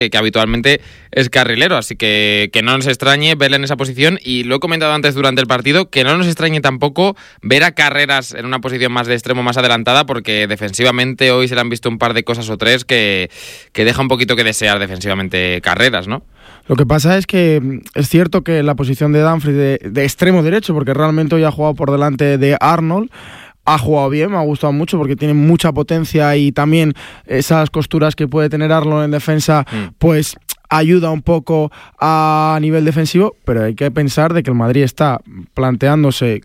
que habitualmente es carrilero, así que no nos extrañe verle en esa posición, y lo he comentado antes durante el partido, que no nos extrañe tampoco ver a Carreras en una posición más de extremo, más adelantada, porque defensivamente hoy se le han visto un par de cosas o tres que deja un poquito que desear defensivamente Carreras, ¿no? Lo que pasa es que es cierto que la posición de Dumfries de extremo derecho, porque realmente hoy ha jugado por delante de Arnold, ha jugado bien, me ha gustado mucho porque tiene mucha potencia, y también esas costuras que puede tener Arnold en defensa, pues ayuda un poco a nivel defensivo, pero hay que pensar de que el Madrid está planteándose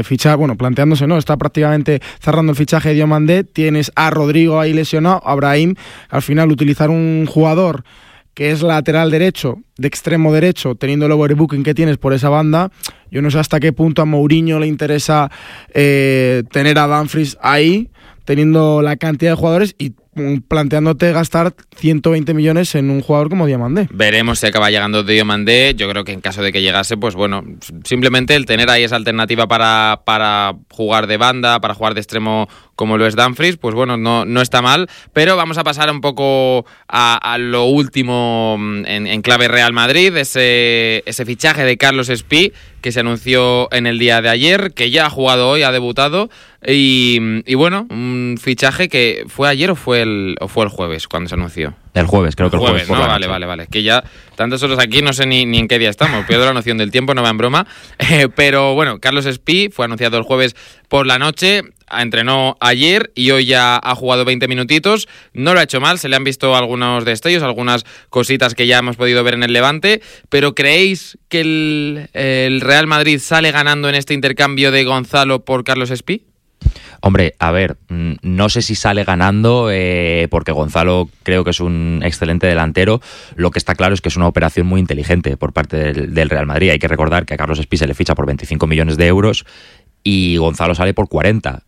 está prácticamente cerrando el fichaje de Diomandé. Tienes a Rodrigo ahí lesionado, a Brahim. Al final, utilizar un jugador que es lateral derecho, de extremo derecho, teniendo el overbooking que tienes por esa banda, yo no sé hasta qué punto a Mourinho le interesa tener a Dumfries ahí, teniendo la cantidad de jugadores y planteándote gastar 120 millones en un jugador como Diomandé. Veremos si acaba llegando Diomandé. Yo creo que en caso de que llegase, pues bueno, simplemente el tener ahí esa alternativa para jugar de banda, para jugar de extremo como lo es Dumfries, pues bueno, no está mal. Pero vamos a pasar un poco a lo último en clave Real Madrid, ese fichaje de Carlos Espí, que se anunció en el día de ayer, que ya ha jugado hoy, ha debutado, y bueno, un fichaje que fue ayer o fue el jueves cuando se anunció. El jueves, creo que el jueves. ¿No? Vale. Que ya tantas horas aquí no sé ni en qué día estamos. Pierdo la noción del tiempo, no va en broma. Pero bueno, Carlos Espí fue anunciado el jueves por la noche. Entrenó ayer y hoy ya ha jugado 20 minutitos. No lo ha hecho mal, se le han visto algunos destellos, algunas cositas que ya hemos podido ver en el Levante. Pero ¿creéis que el Real Madrid sale ganando en este intercambio de Gonzalo por Carlos Espí? Hombre, a ver, no sé si sale ganando porque Gonzalo creo que es un excelente delantero. Lo que está claro es que es una operación muy inteligente por parte del Real Madrid. Hay que recordar que a Carlos Espí se le ficha por 25 millones de euros y Gonzalo sale por 40.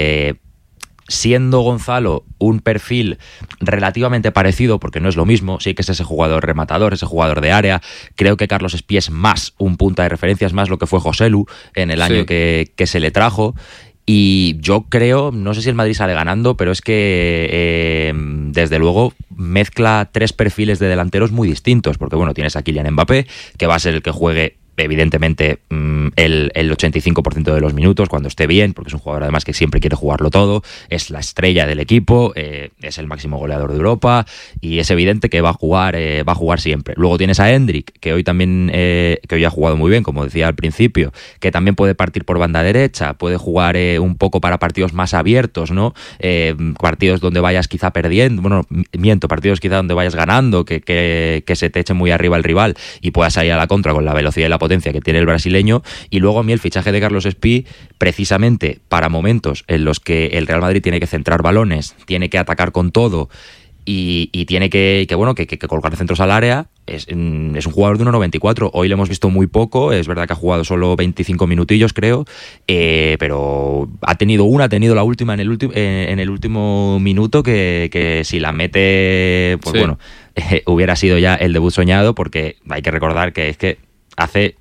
Siendo Gonzalo un perfil relativamente parecido, porque no es lo mismo, sí que es ese jugador rematador, ese jugador de área, creo que Carlos Espí es más un punta de referencia, es más lo que fue Joselu en el año que se le trajo. Y yo creo, no sé si el Madrid sale ganando, pero es que desde luego mezcla tres perfiles de delanteros muy distintos, porque bueno, tienes a Kylian Mbappé, que va a ser el que juegue evidentemente el 85% de los minutos cuando esté bien, porque es un jugador además que siempre quiere jugarlo todo, es la estrella del equipo, es el máximo goleador de Europa y es evidente que va a jugar siempre. Luego tienes a Endrick, que hoy también que hoy ha jugado muy bien, como decía al principio, que también puede partir por banda derecha, puede jugar un poco para partidos más abiertos, ¿no? Partidos donde vayas quizá perdiendo, partidos quizá donde vayas ganando, que se te eche muy arriba el rival y puedas salir a la contra con la velocidad y la potencia que tiene el brasileño. Y luego a mí el fichaje de Carlos Espí, precisamente para momentos en los que el Real Madrid tiene que centrar balones, tiene que atacar con todo y tiene que colocar centros al área, es un jugador de 1,94. Hoy le hemos visto muy poco, es verdad que ha jugado solo 25 minutillos creo, pero ha tenido la última en el último minuto que si la mete, pues sí. Bueno, hubiera sido ya el debut soñado, porque hay que recordar que es que hace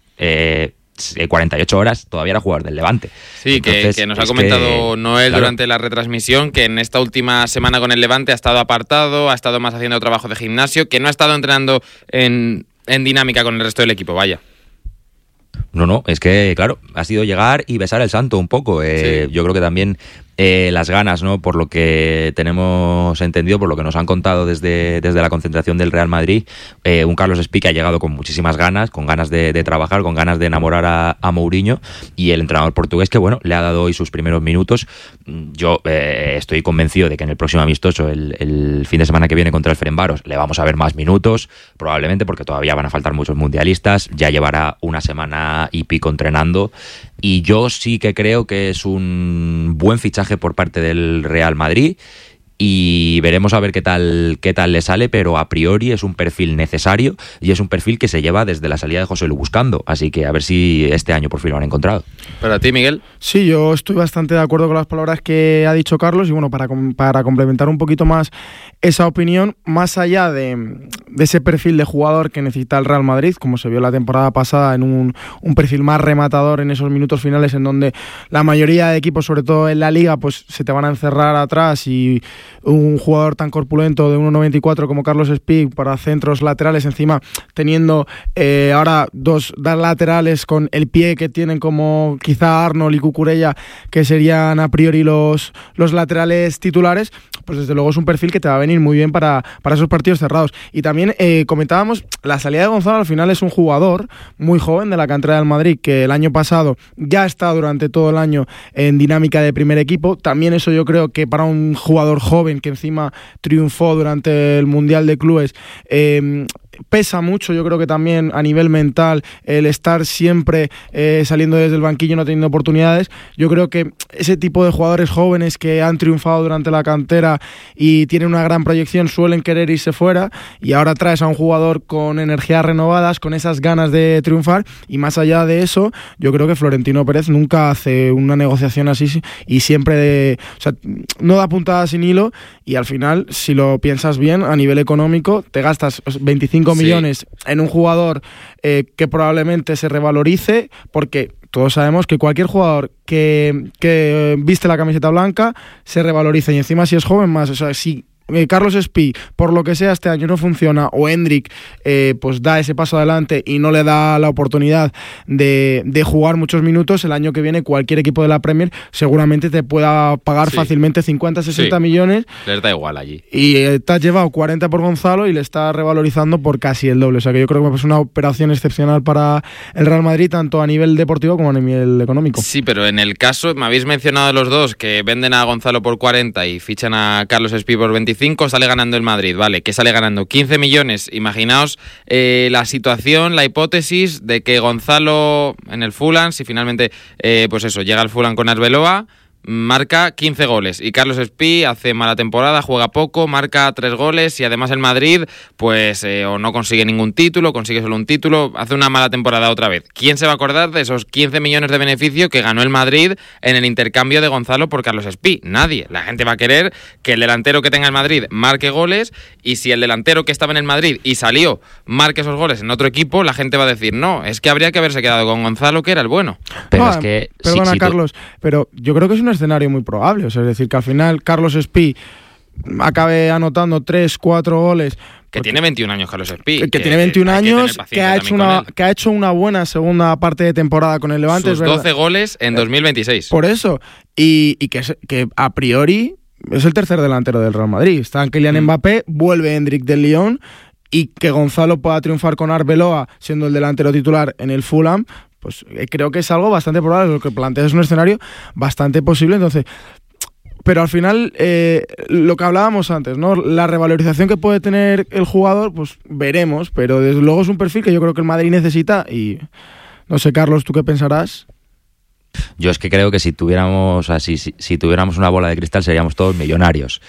48 horas todavía era jugador del Levante. Sí, entonces, que nos ha comentado Noel durante la retransmisión que en esta última semana con el Levante ha estado apartado, ha estado más haciendo trabajo de gimnasio, que no ha estado entrenando en dinámica con el resto del equipo, vaya. No, es que, claro, ha sido llegar y besar el santo un poco. Sí. Yo creo que también las ganas, ¿no? Por lo que tenemos entendido, por lo que nos han contado desde la concentración del Real Madrid, un Carlos Espí que ha llegado con muchísimas ganas, con ganas de trabajar, con ganas de enamorar a Mourinho, y el entrenador portugués que, bueno, le ha dado hoy sus primeros minutos. Yo estoy convencido de que en el próximo amistoso, el fin de semana que viene contra el Ferencváros, le vamos a ver más minutos, probablemente porque todavía van a faltar muchos mundialistas, ya llevará una semana y pico entrenando, y yo sí que creo que es un buen fichaje por parte del Real Madrid y veremos a ver qué tal le sale, pero a priori es un perfil necesario y es un perfil que se lleva desde la salida de Joselu buscando, así que a ver si este año por fin lo han encontrado. ¿Para ti, Miguel? Sí, yo estoy bastante de acuerdo con las palabras que ha dicho Carlos y bueno, para complementar un poquito más esa opinión, más allá de ese perfil de jugador que necesita el Real Madrid, como se vio la temporada pasada en un perfil más rematador en esos minutos finales en donde la mayoría de equipos, sobre todo en la Liga, pues se te van a encerrar atrás y un jugador tan corpulento de 1,94 como Carlos Espí para centros laterales, encima teniendo ahora dos laterales con el pie que tienen como quizá Arnold y Cucurella, que serían a priori los laterales titulares, pues desde luego es un perfil que te va a venir muy bien para esos partidos cerrados. Y también comentábamos, la salida de Gonzalo al final es un jugador muy joven de la cantera del Madrid, que el año pasado ya está durante todo el año en dinámica de primer equipo. También eso yo creo que para un jugador joven que encima triunfó durante el Mundial de Clubes, pesa mucho. Yo creo que también a nivel mental el estar siempre saliendo desde el banquillo, no teniendo oportunidades. Yo creo que ese tipo de jugadores jóvenes que han triunfado durante la cantera y tienen una gran proyección suelen querer irse fuera, y ahora traes a un jugador con energías renovadas, con esas ganas de triunfar. Y más allá de eso, yo creo que Florentino Pérez nunca hace una negociación así y siempre no da puntadas sin hilo, y al final, si lo piensas bien, a nivel económico te gastas 25 millones en un jugador que probablemente se revalorice, porque todos sabemos que cualquier jugador que viste la camiseta blanca se revaloriza, y encima si es joven más. O sea, si Carlos Espí, por lo que sea, este año no funciona, o Hendrik pues da ese paso adelante y no le da la oportunidad de jugar muchos minutos, el año que viene cualquier equipo de la Premier seguramente te pueda pagar fácilmente 50, 60 millones. Les da igual allí. Y te has llevado 40 por Gonzalo y le estás revalorizando por casi el doble. O sea que yo creo que es una operación excepcional para el Real Madrid, tanto a nivel deportivo como a nivel económico. Sí, pero en el caso, me habéis mencionado los dos, que venden a Gonzalo por 40 y fichan a Carlos Espí por 25, sale ganando el Madrid, ¿vale? ¿Qué sale ganando? 15 millones. Imaginaos la situación, la hipótesis de que Gonzalo en el Fulham, si finalmente, pues eso, llega al Fulham con Arbeloa, marca 15 goles y Carlos Espí hace mala temporada, juega poco, marca 3 goles y además el Madrid pues o no consigue ningún título, consigue solo un título, hace una mala temporada otra vez. ¿Quién se va a acordar de esos 15 millones de beneficio que ganó el Madrid en el intercambio de Gonzalo por Carlos Espí? Nadie. La gente va a querer que el delantero que tenga el Madrid marque goles, y si el delantero que estaba en el Madrid y salió marque esos goles en otro equipo, la gente va a decir, no, es que habría que haberse quedado con Gonzalo, que era el bueno. Pero es que... Perdona, Carlos, pero yo creo que es un escenario muy probable. O sea, es decir, que al final Carlos Espí acabe anotando 3, 4 goles. Que tiene 21 años Carlos Espí. Que tiene 21 años, que ha hecho una buena segunda parte de temporada con el Levante. Sus 12 goles en 2026. Por eso. Y que a priori es el tercer delantero del Real Madrid. Está Kylian Mbappé, vuelve Hendrik del Lyon, y que Gonzalo pueda triunfar con Arbeloa siendo el delantero titular en el Fulham, pues creo que es algo bastante probable. Lo que planteas es un escenario bastante posible. Entonces, pero al final, lo que hablábamos antes, ¿no? La revalorización que puede tener el jugador, pues veremos, pero desde luego es un perfil que yo creo que el Madrid necesita. Y no sé, Carlos, ¿tú qué pensarás? Yo es que creo que si tuviéramos una bola de cristal seríamos todos millonarios.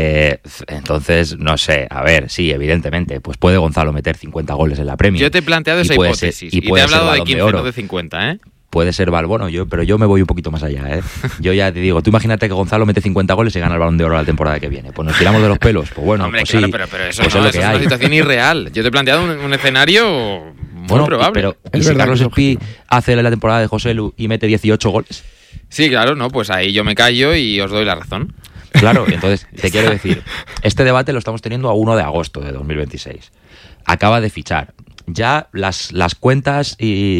Entonces, no sé, a ver, sí, evidentemente, pues puede Gonzalo meter 50 goles en la Premier. Yo te he planteado esa hipótesis y te he hablado de 15, no de 50, ¿eh? Puede ser pero yo me voy un poquito más allá, ¿eh? Yo ya te digo, tú imagínate que Gonzalo mete 50 goles y gana el Balón de Oro la temporada que viene. Pues nos tiramos de los pelos. Pues bueno, hombre, pues claro, sí. Pero eso, pues no, es eso es una situación irreal. Yo te he planteado un escenario muy probable. Pero ¿y si Carlos Espí hace la temporada de Joselu y mete 18 goles? Sí, claro, no, pues ahí yo me callo y os doy la razón. Claro, entonces te quiero decir, este debate lo estamos teniendo a 1 de agosto de 2026. Acaba de fichar. Ya las cuentas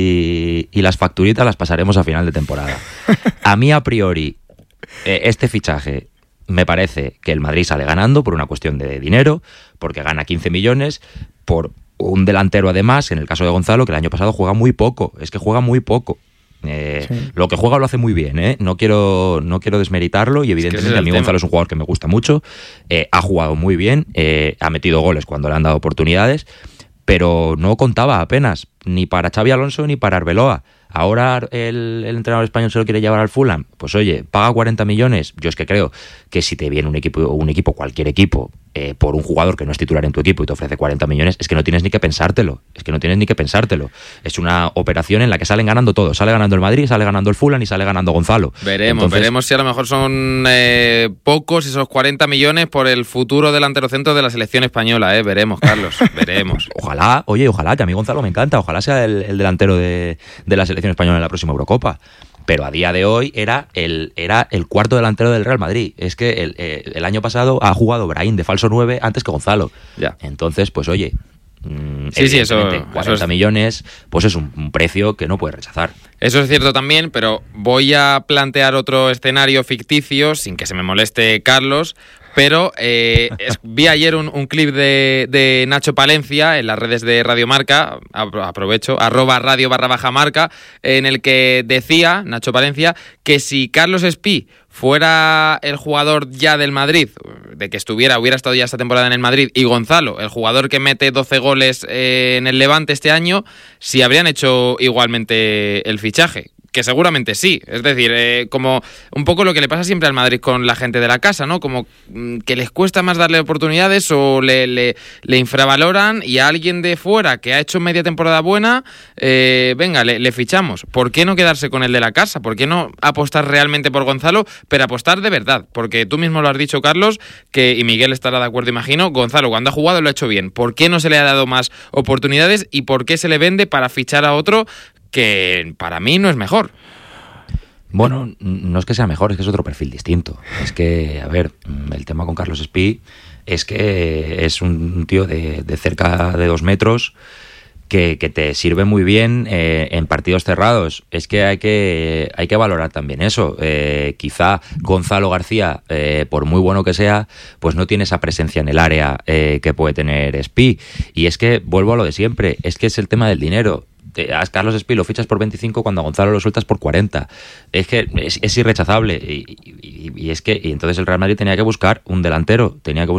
y las facturitas las pasaremos a final de temporada. A mí, a priori, este fichaje me parece que el Madrid sale ganando por una cuestión de dinero, porque gana 15 millones, por un delantero además, en el caso de Gonzalo, que el año pasado juega muy poco. Es que juega muy poco. Sí. Lo que juega lo hace muy bien, ¿eh? No quiero desmeritarlo, y evidentemente a mí Gonzalo es un jugador que me gusta mucho, ha jugado muy bien, ha metido goles cuando le han dado oportunidades, pero no contaba apenas, ni para Xabi Alonso ni para Arbeloa. Ahora el entrenador español se lo quiere llevar al Fulham. Pues oye, paga 40 millones. Yo es que creo que si te viene un equipo, cualquier equipo, por un jugador que no es titular en tu equipo y te ofrece 40 millones, es que no tienes ni que pensártelo. Es una operación en la que salen ganando todos. Sale ganando el Madrid, sale ganando el Fulham y sale ganando Gonzalo. Veremos si a lo mejor son pocos esos 40 millones por el futuro delantero centro de la selección española. Veremos, Carlos, veremos. Ojalá, que a mí Gonzalo me encanta. Ojalá sea el delantero de la selección española en la próxima Eurocopa. pero a día de hoy era el cuarto delantero del Real Madrid. Es que el año pasado ha jugado Brahim de falso 9 antes que Gonzalo. Ya. Entonces, pues oye, sí, eso 40 millones, pues es un precio que no puedes rechazar. Eso es cierto también, pero voy a plantear otro escenario ficticio, sin que se me moleste Carlos, pero vi ayer un clip de Nacho Palencia en las redes de Radio Marca, aprovecho, @radio_marca, en el que decía, Nacho Palencia, que si Carlos Espí fuera el jugador ya del Madrid, de que hubiera estado ya esta temporada en el Madrid, y Gonzalo, el jugador que mete 12 goles en el Levante este año, si habrían hecho igualmente el fichaje. Que seguramente sí, es decir, como un poco lo que le pasa siempre al Madrid con la gente de la casa, ¿no? Como que les cuesta más darle oportunidades o le infravaloran, y a alguien de fuera que ha hecho media temporada buena, venga, le fichamos. ¿Por qué no quedarse con el de la casa? ¿Por qué no apostar realmente por Gonzalo, pero apostar de verdad? Porque tú mismo lo has dicho, Carlos, y Miguel estará de acuerdo, imagino, Gonzalo cuando ha jugado lo ha hecho bien. ¿Por qué no se le ha dado más oportunidades y por qué se le vende para fichar a otro que para mí no es mejor? Bueno, no es que sea mejor, es que es otro perfil distinto. Es que, a ver, el tema con Carlos Espí es que es un tío de cerca de 2 metros que te sirve muy bien en partidos cerrados. Es que hay que valorar también eso. Quizá Gonzalo García, por muy bueno que sea, pues no tiene esa presencia en el área que puede tener Espí. Y es que, vuelvo a lo de siempre, es que es el tema del dinero. A Carlos Espí lo fichas por 25 cuando a Gonzalo lo sueltas por 40. Es que es irrechazable. Y es que entonces el Real Madrid tenía que buscar un delantero.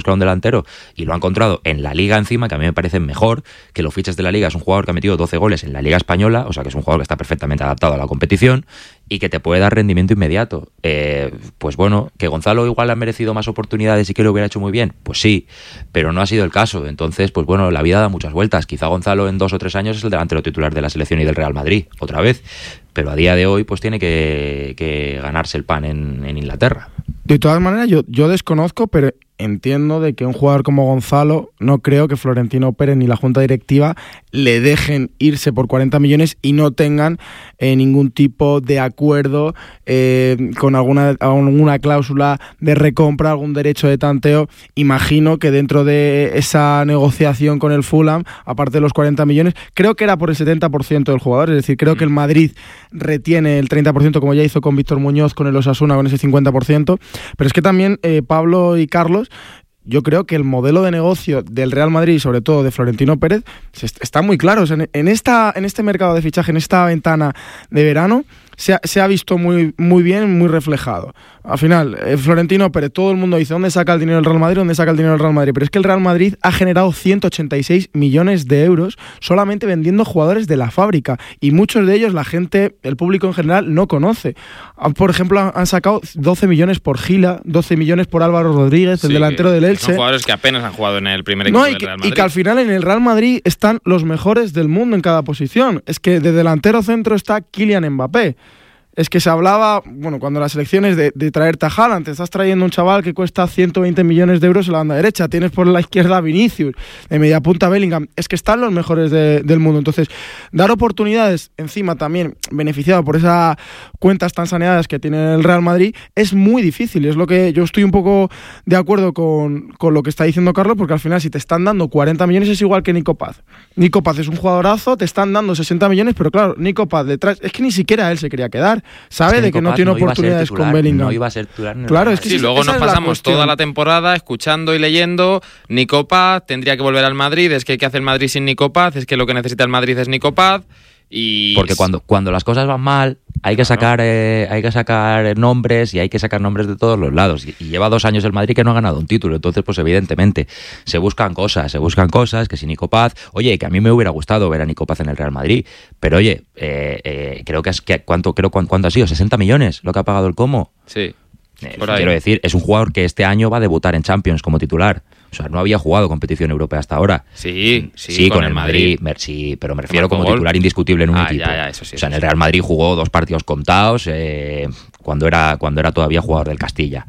Y lo ha encontrado en la Liga encima, que a mí me parece mejor que lo fiches de la Liga. Es un jugador que ha metido 12 goles en la Liga Española, o sea que es un jugador que está perfectamente adaptado a la competición y que te puede dar rendimiento inmediato. Pues bueno, que Gonzalo igual ha merecido más oportunidades y que lo hubiera hecho muy bien, pues sí, pero no ha sido el caso. Entonces, pues bueno, la vida da muchas vueltas. Quizá Gonzalo en 2 o 3 años es el delantero titular de la selección y del Real Madrid, otra vez, pero a día de hoy pues tiene que ganarse el pan en Inglaterra. De todas maneras, yo desconozco, pero entiendo de que un jugador como Gonzalo, no creo que Florentino Pérez ni la Junta Directiva le dejen irse por 40 millones y no tengan ningún tipo de acuerdo con alguna cláusula de recompra, algún derecho de tanteo. Imagino que dentro de esa negociación con el Fulham, aparte de los 40 millones, creo que era por el 70% del jugador, es decir, creo que el Madrid retiene el 30%, como ya hizo con Víctor Muñoz, con el Osasuna, con ese 50%, pero es que también Pablo y Carlos, yo creo que el modelo de negocio del Real Madrid y sobre todo de Florentino Pérez está muy claro. O sea, en este mercado de fichaje, en esta ventana de verano, se ha visto muy, muy bien, muy reflejado. Al final, Florentino Pérez, todo el mundo dice, ¿dónde saca el dinero el Real Madrid? ¿Dónde saca el dinero el Real Madrid? Pero es que el Real Madrid ha generado 186 millones de euros solamente vendiendo jugadores de la fábrica. Y muchos de ellos la gente, el público en general, no conoce. Por ejemplo, han sacado 12 millones por Gila, 12 millones por Álvaro Rodríguez, el delantero del Elche. Son jugadores que apenas han jugado en el primer equipo del Real Madrid. Y que al final en el Real Madrid están los mejores del mundo en cada posición. Es que de delantero centro está Kylian Mbappé. Es que se hablaba, bueno, cuando las elecciones de traerte a Haaland, te estás trayendo un chaval que cuesta 120 millones de euros en la banda derecha, tienes por la izquierda a Vinicius, de media punta Bellingham, es que están los mejores del mundo. Entonces, dar oportunidades, encima también beneficiado por esas cuentas tan saneadas que tiene el Real Madrid, es muy difícil. Es lo que yo estoy un poco de acuerdo con lo que está diciendo Carlos, porque al final si te están dando 40 millones es igual que Nico Paz. Nico Paz es un jugadorazo, te están dando 60 millones, pero claro, Nico Paz detrás, es que ni siquiera él se quería quedar. Sabe es que de que no tiene oportunidades titular, con Bellingham. No iba a ser titular. Claro, es que sí, luego nos pasamos toda la temporada escuchando y leyendo Nico Paz, tendría que volver al Madrid, es que ¿qué hace el Madrid sin Nico Paz? Es que lo que necesita el Madrid es Nico Paz. Y porque cuando las cosas van mal hay que sacar nombres, y hay que sacar nombres de todos los lados, y lleva 2 años el Madrid que no ha ganado un título. Entonces pues evidentemente se buscan cosas que si Nico Paz, oye, que a mí me hubiera gustado ver a Nico Paz en el Real Madrid, pero oye, creo que ¿cuánto ha sido? 60 millones lo que ha pagado el Como. Sí. Quiero decir, es un jugador que este año va a debutar en Champions como titular. O sea, no había jugado competición europea hasta ahora. Sí, con el Madrid. Sí, pero me refiero como titular indiscutible en un equipo. Eso sí, o sea, en el Real Madrid jugó 2 partidos contados cuando era todavía jugador del Castilla.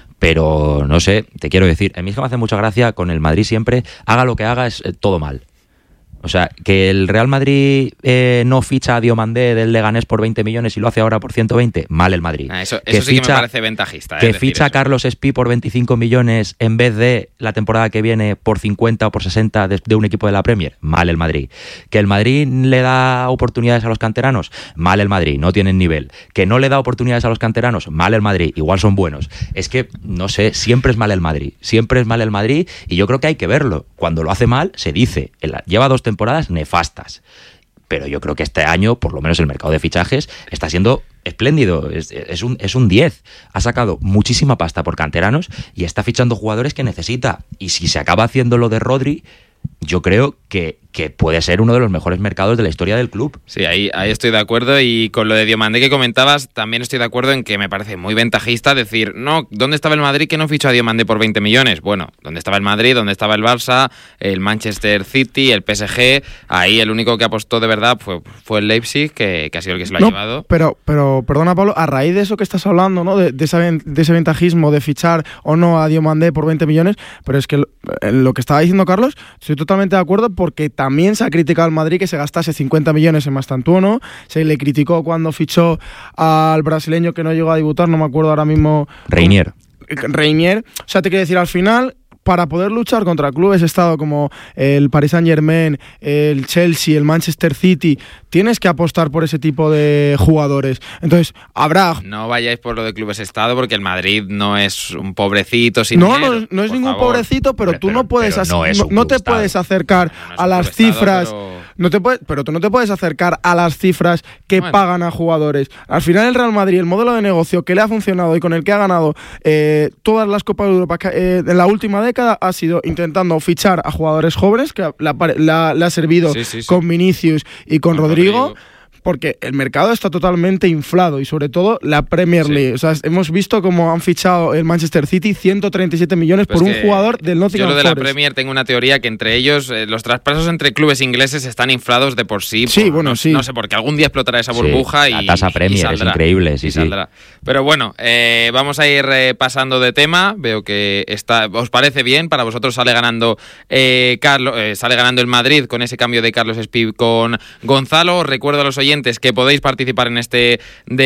Pero no sé, te quiero decir, a mí es que me hace mucha gracia con el Madrid siempre, haga lo que haga, es todo mal. O sea, que el Real Madrid no ficha a Diomandé del Leganés por 20 millones y lo hace ahora por 120, mal el Madrid. Eso sí que me parece ventajista. Que ficha a Carlos Espí por 25 millones en vez de la temporada que viene por 50 o por 60 de un equipo de la Premier, mal el Madrid. Que el Madrid le da oportunidades a los canteranos, mal el Madrid, no tienen nivel. Que no le da oportunidades a los canteranos, mal el Madrid, igual son buenos. Es que, no sé, siempre es mal el Madrid, y yo creo que hay que verlo. Cuando lo hace mal, se dice, lleva 2 temporadas nefastas, pero yo creo que este año, por lo menos el mercado de fichajes, está siendo espléndido, es un 10. Ha sacado muchísima pasta por canteranos y está fichando jugadores que necesita, y si se acaba haciendo lo de Rodri, yo creo que puede ser uno de los mejores mercados de la historia del club. Sí, ahí estoy de acuerdo, y con lo de Diomandé que comentabas, también estoy de acuerdo en que me parece muy ventajista decir, no, ¿dónde estaba el Madrid que no fichó a Diomandé por 20 millones? Bueno, ¿dónde estaba el Madrid? ¿Dónde estaba el Barça? El Manchester City, el PSG, ahí el único que apostó de verdad fue el Leipzig, que ha sido el que se lo ha llevado. Pero perdona, Pablo, a raíz de eso que estás hablando, ¿no? De ese ventajismo de fichar o no a Diomandé por 20 millones, pero es que lo que estaba diciendo Carlos, estoy totalmente de acuerdo, porque también se ha criticado al Madrid que se gastase 50 millones en Mastantuono, se le criticó cuando fichó al brasileño que no llegó a debutar, no me acuerdo ahora mismo. Reinier. O sea, te quiero decir, al final, para poder luchar contra clubes estado como el Paris Saint-Germain, el Chelsea, el Manchester City, tienes que apostar por ese tipo de jugadores. Entonces, habrá... No vayáis por lo de clubes estado, porque el Madrid no es un pobrecito sin dinero. No es ningún pobrecito, pero tú no puedes puedes acercar a las cifras... Pero tú no te puedes acercar a las cifras que pagan a jugadores. Al final el Real Madrid, el modelo de negocio que le ha funcionado y con el que ha ganado todas las Copas de Europa en la última década ha sido intentando fichar a jugadores jóvenes, que le ha servido con Vinicius y con Rodrigo. Porque el mercado está totalmente inflado, y sobre todo la Premier League. O sea, hemos visto cómo han fichado el Manchester City 137 millones por un jugador del Nottingham Forest. Yo lo de la Premier tengo una teoría que entre ellos los traspasos entre clubes ingleses están inflados de por sí. Sí, no sé, porque algún día explotará esa burbuja y la tasa Premier saldrá, es increíble, sí. Pero bueno, vamos a ir pasando de tema. Veo que os parece bien. Para vosotros sale ganando sale ganando el Madrid con ese cambio de Carlos Espí con Gonzalo. Os recuerdo a los oyentes que podéis participar en este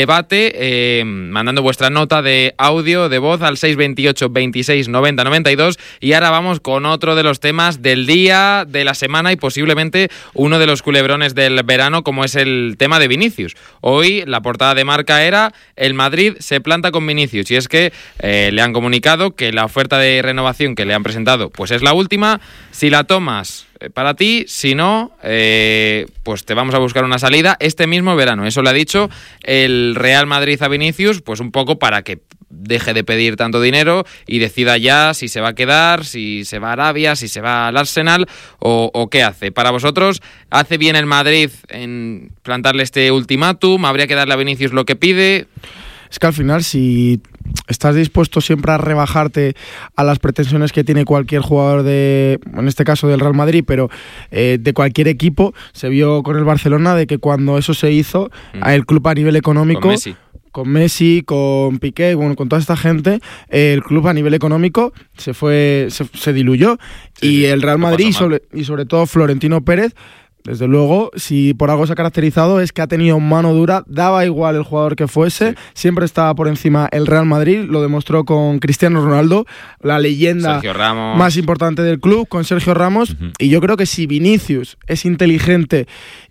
debate mandando vuestra nota de audio, de voz al 628 26 90 92. Y ahora vamos con otro de los temas del día, de la semana y posiblemente uno de los culebrones del verano, como es el tema de Vinicius. Hoy la portada de Marca era: el Madrid se planta con Vinicius, y es que le han comunicado que la oferta de renovación que le han presentado pues es la última. Si la tomas, para ti, si no, pues te vamos a buscar una salida este mismo verano. Eso le ha dicho el Real Madrid a Vinicius, pues un poco para que deje de pedir tanto dinero y decida ya si se va a quedar, si se va a Arabia, si se va al Arsenal o qué hace. Para vosotros, ¿hace bien el Madrid en plantarle este ultimátum? ¿Habría que darle a Vinicius lo que pide? Es que al final, si estás dispuesto siempre a rebajarte a las pretensiones que tiene cualquier jugador en este caso del Real Madrid, pero de cualquier equipo, se vio con el Barcelona de que cuando eso se hizo, el club a nivel económico... Con Messi, con Piqué, bueno, con toda esta gente, el club a nivel económico se diluyó. Y el Real Madrid y sobre todo Florentino Pérez, desde luego, si por algo se ha caracterizado es que ha tenido mano dura, daba igual el jugador que fuese, siempre estaba por encima el Real Madrid, lo demostró con Cristiano Ronaldo, la leyenda más importante del club, con Sergio Ramos, y yo creo que si Vinicius es inteligente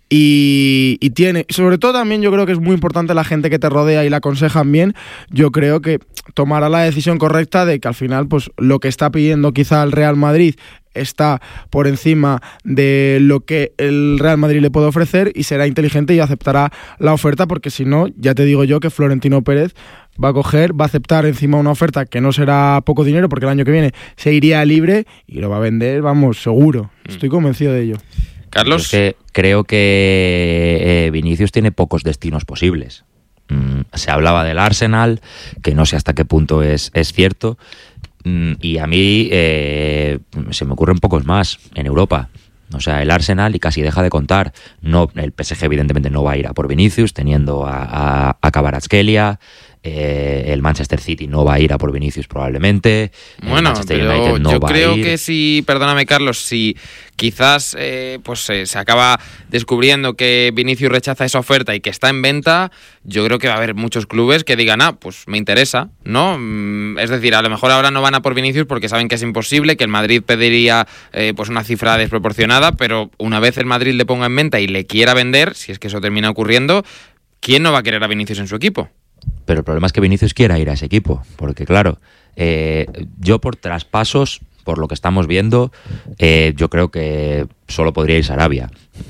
y tiene, sobre todo también yo creo que es muy importante la gente que te rodea y la aconsejan bien, yo creo que tomará la decisión correcta de que al final pues lo que está pidiendo quizá el Real Madrid está por encima de lo que el Real Madrid le puede ofrecer, y será inteligente y aceptará la oferta, porque si no, ya te digo yo que Florentino Pérez va a aceptar encima una oferta que no será poco dinero, porque el año que viene se iría libre y lo va a vender, vamos, seguro. Estoy convencido de ello. Carlos. Creo que Vinicius tiene pocos destinos posibles. Se hablaba del Arsenal, que no sé hasta qué punto es cierto, y a mí se me ocurren pocos más en Europa. O sea, el Arsenal, y casi deja de contar. No, el PSG evidentemente no va a ir a por Vinicius, teniendo a Kvaratskhelia. el Manchester City no va a ir a por Vinicius probablemente. Bueno, pero yo creo que si, perdóname Carlos, si quizás se acaba descubriendo que Vinicius rechaza esa oferta y que está en venta, yo creo que va a haber muchos clubes que digan, pues me interesa, ¿no? Es decir, a lo mejor ahora no van a por Vinicius porque saben que es imposible, que el Madrid pediría pues una cifra desproporcionada, pero una vez el Madrid le ponga en venta y le quiera vender, si es que eso termina ocurriendo, ¿quién no va a querer a Vinicius en su equipo? Pero el problema es que Vinicius quiera ir a ese equipo, porque claro, yo por traspasos, por lo que estamos viendo, yo creo que solo podría irse a Arabia.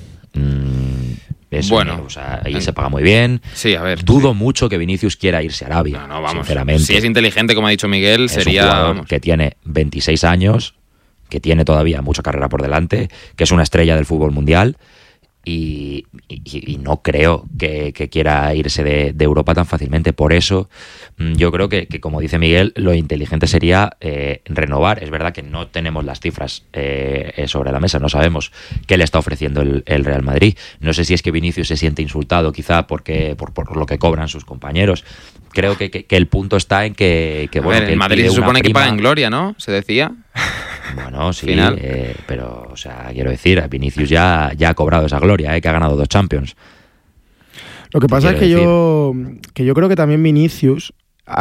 Bueno, ahí se paga muy bien. Sí, a ver. Dudo mucho que Vinicius quiera irse a Arabia. No, vamos. Sinceramente. Si es inteligente, como ha dicho Miguel, sería. Un jugador que tiene 26 años, que tiene todavía mucha carrera por delante, que es una estrella del fútbol mundial. Y no creo que quiera irse de Europa tan fácilmente. Por eso yo creo que como dice Miguel, lo inteligente sería renovar. Es verdad que no tenemos las cifras sobre la mesa, no sabemos qué le está ofreciendo el Real Madrid. No sé si es que Vinicius se siente insultado quizá por lo que cobran sus compañeros. Creo que el punto está en que bueno, que el Madrid se supone que paga en gloria, ¿no? Se decía. Bueno, sí, pero, o sea, quiero decir, Vinicius ya ha cobrado esa gloria, que ha ganado 2 Champions. Lo que pasa es que yo creo que también Vinicius,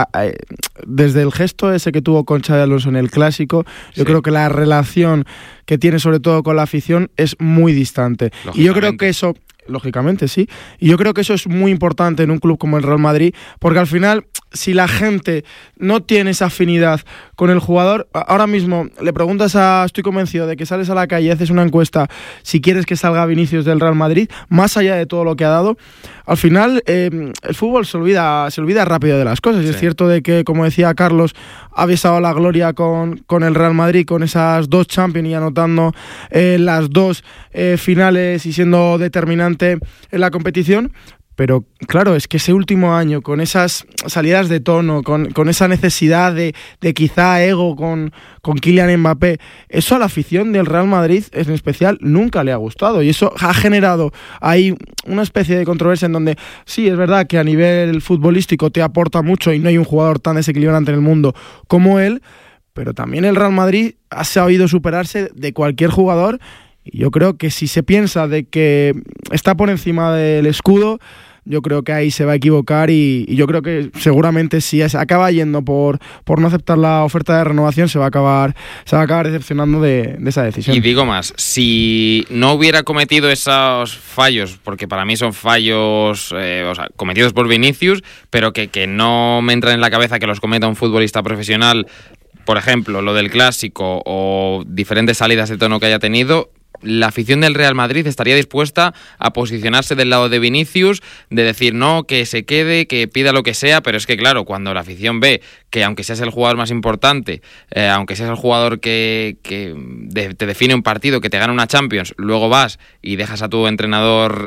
desde el gesto ese que tuvo con Xabi Alonso en el Clásico, yo creo que la relación que tiene sobre todo con la afición es muy distante. Y yo creo que eso, lógicamente sí, y yo creo que eso es muy importante en un club como el Real Madrid, porque al final, si la gente no tiene esa afinidad con el jugador, ahora mismo le preguntas estoy convencido de que sales a la calle y haces una encuesta si quieres que salga Vinicius del Real Madrid, más allá de todo lo que ha dado, al final el fútbol se olvida rápido de las cosas. Sí. Y es cierto de que, como decía Carlos, ha besado la gloria con el Real Madrid, con esas 2 Champions y anotando las 2 finales y siendo determinante en la competición. Pero claro, es que ese último año, con esas salidas de tono, con esa necesidad de quizá ego con Kylian Mbappé, eso a la afición del Real Madrid en especial nunca le ha gustado. Y eso ha generado ahí una especie de controversia en donde sí, es verdad que a nivel futbolístico te aporta mucho y no hay un jugador tan desequilibrante en el mundo como él, pero también el Real Madrid ha sabido superarse de cualquier jugador. Y yo creo que si se piensa de que está por encima del escudo, yo creo que ahí se va a equivocar y yo creo que seguramente si acaba yendo por no aceptar la oferta de renovación se va a acabar decepcionando de esa decisión. Y digo más, si no hubiera cometido esos fallos, porque para mí son fallos cometidos por Vinicius, pero que no me entra en la cabeza que los cometa un futbolista profesional, por ejemplo, lo del Clásico o diferentes salidas de tono que haya tenido, la afición del Real Madrid estaría dispuesta a posicionarse del lado de Vinicius, de decir no, que se quede, que pida lo que sea, pero es que claro, cuando la afición ve que aunque seas el jugador más importante, aunque seas el jugador que te define un partido, que te gana una Champions, luego vas y dejas a tu entrenador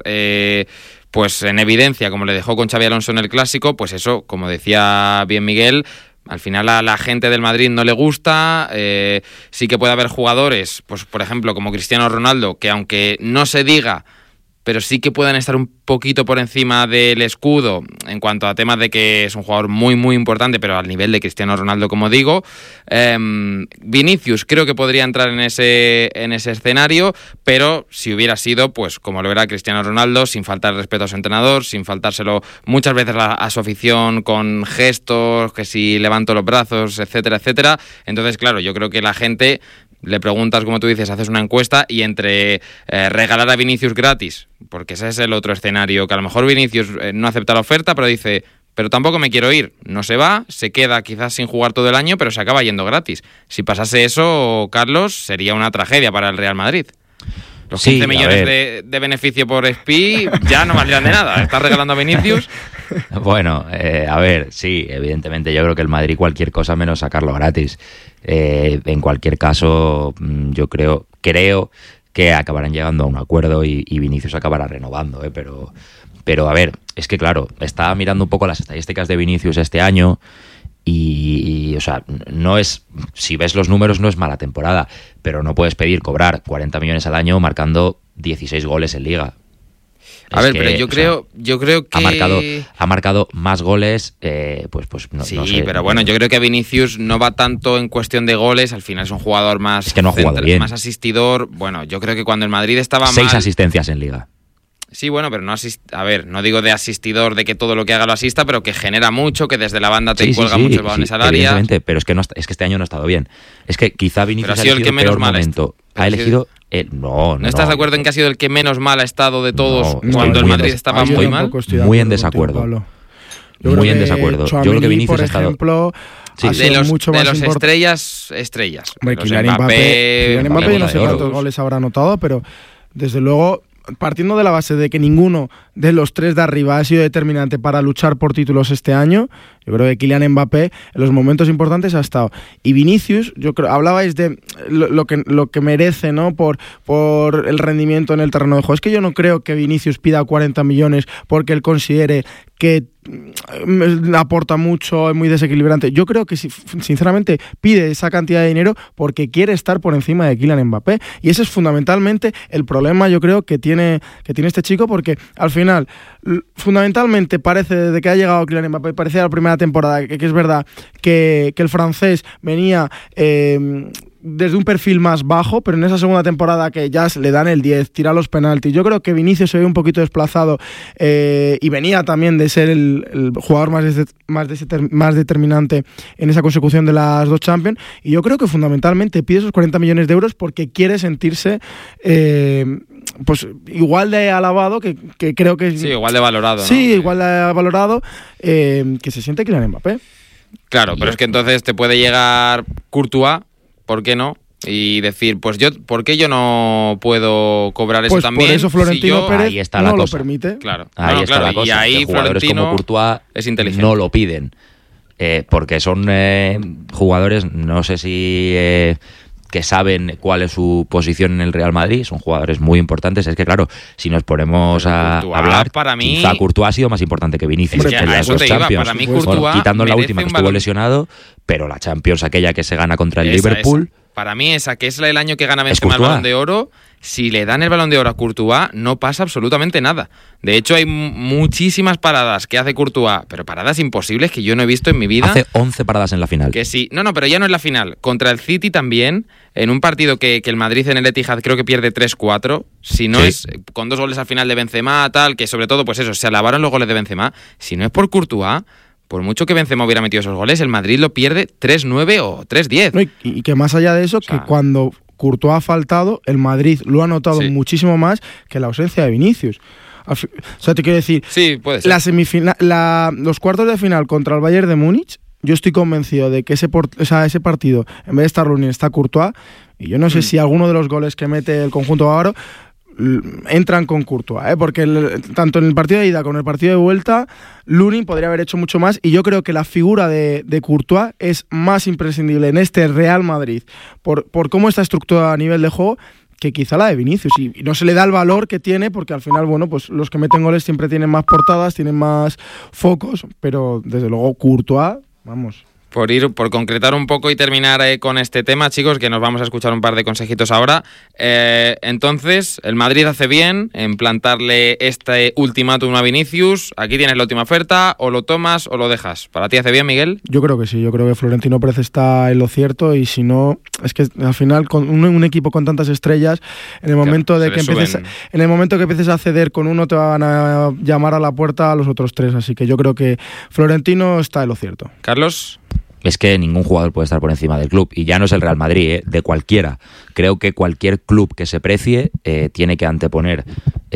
pues en evidencia, como le dejó con Xabi Alonso en el Clásico, pues eso, como decía bien Miguel, al final a la gente del Madrid no le gusta. Sí que puede haber jugadores, pues por ejemplo como Cristiano Ronaldo, que aunque no se diga, pero sí que pueden estar un poquito por encima del escudo en cuanto a temas de que es un jugador muy muy importante, pero al nivel de Cristiano Ronaldo, como digo. Vinicius creo que podría entrar en ese escenario, pero si hubiera sido, pues como lo era Cristiano Ronaldo, sin faltar respeto a su entrenador, sin faltárselo muchas veces a su afición con gestos, que si levanto los brazos, etcétera, etcétera. Entonces, claro, yo creo que la gente le preguntas, como tú dices, haces una encuesta y entre regalar a Vinicius gratis, porque ese es el otro escenario, que a lo mejor Vinicius no acepta la oferta, pero dice, pero tampoco me quiero ir, no se va, se queda quizás sin jugar todo el año, pero se acaba yendo gratis. Si pasase eso, Carlos, sería una tragedia para el Real Madrid. Los 15 millones de beneficio por SPI ya no valdrían de nada. ¿Estás regalando a Vinicius? Bueno, a ver, sí, evidentemente yo creo que el Madrid cualquier cosa menos sacarlo gratis. En cualquier caso, yo creo que acabarán llegando a un acuerdo y Vinicius acabará renovando, pero a ver, es que claro, estaba mirando un poco las estadísticas de Vinicius este año y o sea, no es, si ves los números no es mala temporada, pero no puedes pedir cobrar 40 millones al año marcando 16 goles en Liga. A ver, pero yo creo que... Ha marcado más goles, no sé. Pero bueno, yo creo que Vinicius no va tanto en cuestión de goles, al final es un jugador más... Es que no ha jugado bien. Más asistidor. Bueno, yo creo que cuando el Madrid estaba 6 asistencias en Liga. Sí, bueno, pero no digo de asistidor, de que todo lo que haga lo asista, pero que genera mucho, que desde la banda te cuelga muchos balones al área. Evidentemente, pero es que este año no ha estado bien. Es que quizá Vinicius ha sido el que menos mal momento. Ha elegido... ¿No estás de acuerdo en que ha sido el que menos mal ha estado de todos cuando el Madrid estaba muy mal? Muy en desacuerdo. Muy en desacuerdo. Yo creo que Vinicius ha estado... de los estrellas. Kylian Mbappé no sé cuántos goles habrá anotado, pero desde luego... Partiendo de la base de que ninguno de los 3 de arriba ha sido determinante para luchar por títulos este año, yo creo que Kylian Mbappé en los momentos importantes ha estado. Y Vinicius, yo creo, hablabais de lo que merece, ¿no? Por el rendimiento en el terreno de juego. Es que yo no creo que Vinicius pida 40 millones porque él considere que aporta mucho, es muy desequilibrante. Yo creo que sinceramente pide esa cantidad de dinero porque quiere estar por encima de Kylian Mbappé, y ese es fundamentalmente el problema, yo creo, que tiene este chico, porque al final fundamentalmente parece, desde que ha llegado Kylian Mbappé, parecía la primera temporada que es verdad que el francés venía desde un perfil más bajo, pero en esa segunda temporada que ya le dan el 10, tira los penaltis. Yo creo que Vinicius se ve un poquito desplazado y venía también de ser el jugador más determinante en esa consecución de las 2 Champions, y yo creo que fundamentalmente pide esos 40 millones de euros porque quiere sentirse pues igual de alabado que creo que... Sí, igual de valorado, ¿no? Sí, igual de valorado que se siente Kylian Mbappé. Claro, pero es que entonces te puede llegar Courtois, ¿por qué no? Y decir, ¿por qué yo no puedo cobrar eso también? Por eso Florentino Pérez ahí está la no cosa. lo permite. Claro. Ahí está la cosa. Y ahí jugadores Florentino como Courtois es inteligente. no lo piden. Porque son jugadores, no sé si... que saben cuál es su posición en el Real Madrid, son jugadores muy importantes. Es que claro, si nos ponemos a hablar, para mí, quizá Courtois ha sido más importante que Vinicius en las 2 Champions. Para mí Courtois, quitando la última que estuvo lesionado, pero la Champions aquella que se gana contra el Liverpool... Para mí esa, que es el año que gana Benzema el Balón de Oro, si le dan el Balón de Oro a Courtois, no pasa absolutamente nada. De hecho, hay muchísimas paradas que hace Courtois, pero paradas imposibles que yo no he visto en mi vida. Hace 11 paradas en la final. Que sí. No, pero ya no es la final. Contra el City también, en un partido que el Madrid en el Etihad creo que pierde 3-4, si no es con 2 goles al final de Benzema, tal, que sobre todo, pues eso, se alabaron los goles de Benzema. Si no es por Courtois... Por mucho que Benzema hubiera metido esos goles, el Madrid lo pierde 3-9 o 3-10. No, y que más allá de eso, que cuando Courtois ha faltado, el Madrid lo ha notado muchísimo más que la ausencia de Vinicius. O sea, te quiero decir, sí, puede ser. Los cuartos de final contra el Bayern de Múnich, yo estoy convencido de que ese partido, en vez de estar Lunin, está Courtois, y yo no sé si alguno de los goles que mete el conjunto bávaro entran con Courtois, porque tanto en el partido de ida como en el partido de vuelta Lunin podría haber hecho mucho más, y yo creo que la figura de Courtois es más imprescindible en este Real Madrid por cómo está estructurada a nivel de juego que quizá la de Vinicius, y no se le da el valor que tiene, porque al final, bueno, pues los que meten goles siempre tienen más portadas, tienen más focos, pero desde luego Courtois, vamos... Por concretar un poco y terminar con este tema, chicos, que nos vamos a escuchar un par de consejitos ahora. Entonces, el Madrid hace bien en plantarle este ultimátum a Vinicius. Aquí tienes la última oferta, o lo tomas o lo dejas. ¿Para ti hace bien, Miguel? Yo creo que sí, yo creo que Florentino Pérez está en lo cierto, y si no, es que al final con un equipo con tantas estrellas, en el momento que empieces a ceder con uno, te van a llamar a la puerta a los otros 3, así que yo creo que Florentino está en lo cierto. Carlos. Es que ningún jugador puede estar por encima del club, y ya no es el Real Madrid, de cualquiera. Creo que cualquier club que se precie tiene que anteponer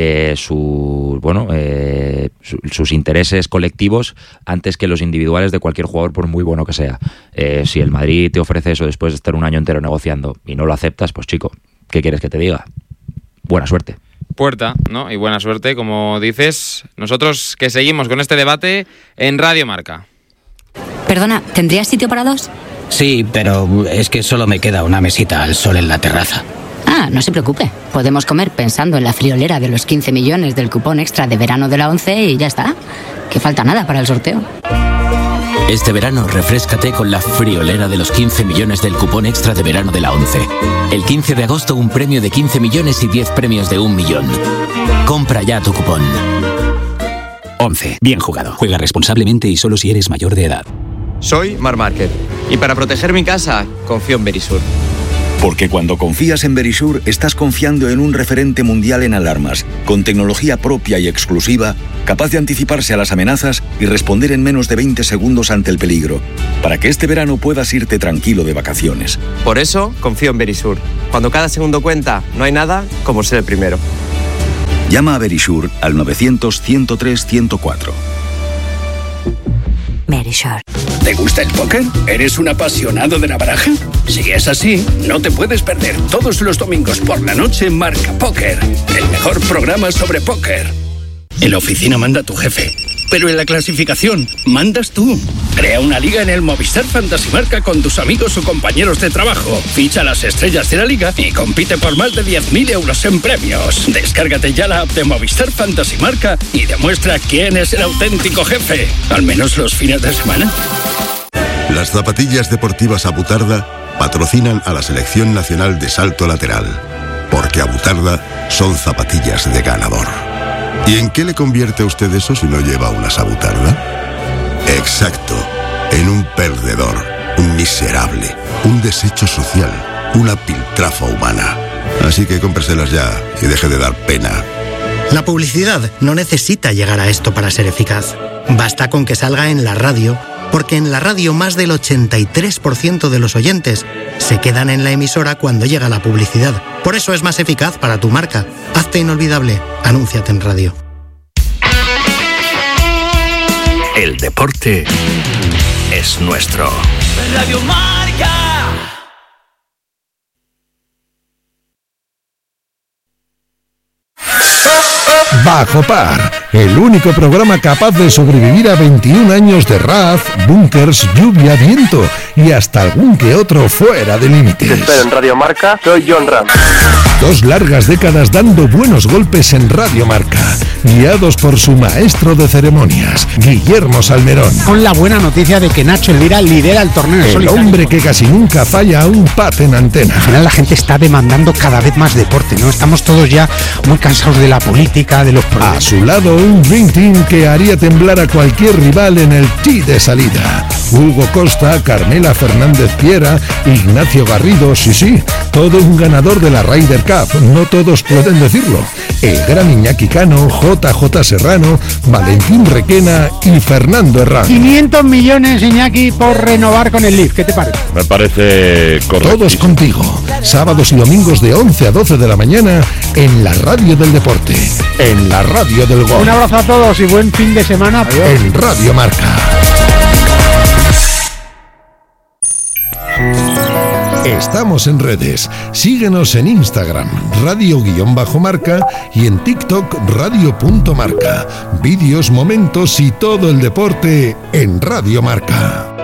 sus intereses colectivos antes que los individuales de cualquier jugador, por muy bueno que sea. Si el Madrid te ofrece eso después de estar un año entero negociando y no lo aceptas, pues chico, ¿qué quieres que te diga? Buena suerte. Puerta, ¿no? Y buena suerte, como dices. Nosotros que seguimos con este debate en Radio Marca. Perdona, ¿tendrías sitio para 2? Sí, pero es que solo me queda una mesita al sol en la terraza. Ah, no se preocupe. Podemos comer pensando en la friolera de los 15 millones del cupón extra de verano de la 11 y ya está. Que falta nada para el sorteo. Este verano refréscate con la friolera de los 15 millones del cupón extra de verano de la 11. El 15 de agosto un premio de 15 millones y 10 premios de 1 millón. Compra ya tu cupón. 11. Bien jugado. Juega responsablemente y solo si eres mayor de edad. Soy Marc Márquez y para proteger mi casa confío en Verisur. Porque cuando confías en Verisur, estás confiando en un referente mundial en alarmas, con tecnología propia y exclusiva, capaz de anticiparse a las amenazas y responder en menos de 20 segundos ante el peligro, para que este verano puedas irte tranquilo de vacaciones. Por eso confío en Verisur. Cuando cada segundo cuenta, no hay nada como ser el primero. Llama a Verisur al 900-103-104. Verisur. ¿Te gusta el póker? ¿Eres un apasionado de la baraja? Si es así, no te puedes perder todos los domingos por la noche Marca Póker, el mejor programa sobre póker. En la oficina manda tu jefe, pero en la clasificación mandas tú. Crea una liga en el Movistar Fantasy Marca con tus amigos o compañeros de trabajo. Ficha las estrellas de la liga y compite por más de 10.000 euros en premios. Descárgate ya la app de Movistar Fantasy Marca y demuestra quién es el auténtico jefe, al menos los fines de semana. Las zapatillas deportivas Abutarda patrocinan a la Selección Nacional de Salto Lateral, porque Abutarda son zapatillas de ganador. ¿Y en qué le convierte a usted eso si no lleva una Abutarda? Exacto, en un perdedor, un miserable, un desecho social, una piltrafa humana. Así que cómpreselas ya y deje de dar pena. La publicidad no necesita llegar a esto para ser eficaz. Basta con que salga en la radio, porque en la radio más del 83% de los oyentes se quedan en la emisora cuando llega la publicidad. Por eso es más eficaz para tu marca. Hazte inolvidable. Anúnciate en radio. El deporte es nuestro. Radio Marca. Bajo Par, el único programa capaz de sobrevivir a 21 años de raz, búnkers, lluvia, viento y hasta algún que otro fuera de límites. Te espero en Radio Marca, soy John Ram. 2 largas décadas dando buenos golpes en Radio Marca, guiados por su maestro de ceremonias, Guillermo Salmerón. Con la buena noticia de que Nacho Elvira lidera el torneo El solitario. hombre que casi nunca falla a un pat en antena. Al final la gente está demandando cada vez más deporte, ¿no? Estamos todos ya muy cansados de la política, de los problemas. A su lado un Dream Team que haría temblar a cualquier rival en el tee de salida. Hugo Costa, Carmela Fernández Piera, Ignacio Garrido, sí, todo un ganador de la Ryder Cup, no todos pueden decirlo. El gran Iñaki Cano, JJ Serrano, Valentín Requena y Fernando Herrán. 500 millones, Iñaki, por renovar con el Leaf, ¿qué te parece? Me parece correcto. Todos contigo, sábados y domingos de 11 a 12 de la mañana en la radio del deporte, en la radio del gol. Un abrazo a todos y buen fin de semana. Adiós. En Radio Marca. Estamos en redes. Síguenos en Instagram, radio_marca y en TikTok, radio.marca. Vídeos, momentos y todo el deporte en Radio Marca.